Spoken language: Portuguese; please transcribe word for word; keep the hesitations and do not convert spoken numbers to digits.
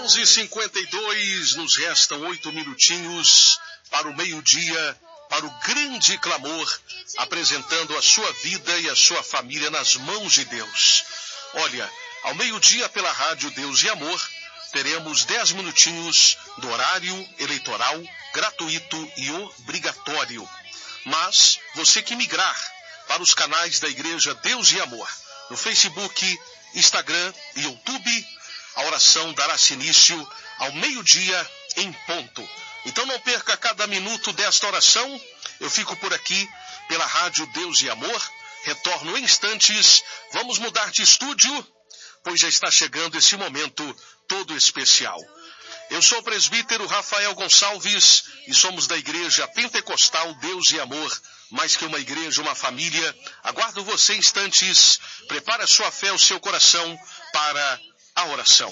onze e cinquenta e dois, nos restam oito minutinhos para o meio-dia, para o grande clamor, apresentando a sua vida e a sua família nas mãos de Deus. Olha, ao meio-dia pela Rádio Deus e Amor, teremos dez minutinhos do horário eleitoral gratuito e obrigatório. Mas você que migrar para os canais da Igreja Deus e Amor, no Facebook, Instagram e YouTube, a oração dará-se início ao meio-dia em ponto. Então não perca cada minuto desta oração. Eu fico por aqui pela Rádio Deus e Amor. Retorno em instantes. Vamos mudar de estúdio, pois já está chegando esse momento todo especial. Eu sou o presbítero Rafael Gonçalves e somos da Igreja Pentecostal Deus e Amor. Mais que uma igreja, uma família. Aguardo você em instantes. Prepare a sua fé, o seu coração para a oração.